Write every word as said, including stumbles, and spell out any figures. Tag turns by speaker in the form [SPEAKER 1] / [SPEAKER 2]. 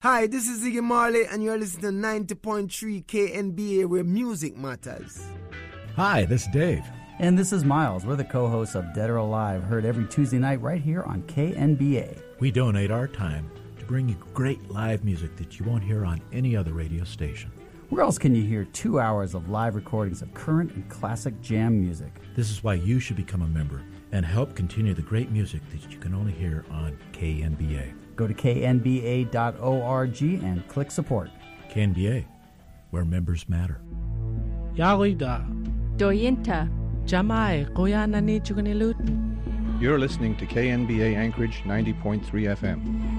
[SPEAKER 1] Hi, this is Ziggy Marley, and you're listening to ninety point three K N B A, where music matters.
[SPEAKER 2] Hi, this is Dave.
[SPEAKER 3] And this is Miles. We're the co-hosts of Dead or Alive, heard every Tuesday night right here on K N B A.
[SPEAKER 2] We donate our time to bring you great live music that you won't hear on any other radio station.
[SPEAKER 3] Where else can you hear two hours of live recordings of current and classic jam music?
[SPEAKER 2] This is why you should become a member and help continue the great music that you can only hear on K N B A.
[SPEAKER 3] Go to K N B A dot org and click support.
[SPEAKER 2] K N B A, where members matter.
[SPEAKER 4] Yarida.
[SPEAKER 5] Doyinta.
[SPEAKER 4] Jamai, Koyana ni Chuganilut.
[SPEAKER 6] You're listening to K N B A Anchorage ninety point three F M.